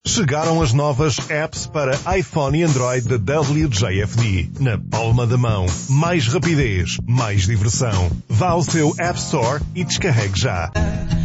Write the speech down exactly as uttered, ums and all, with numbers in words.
Chegaram as novas apps para iPhone e Android da W J F D. Na palma da mão. Mais rapidez, mais diversão. Vá ao seu App Store e descarregue já.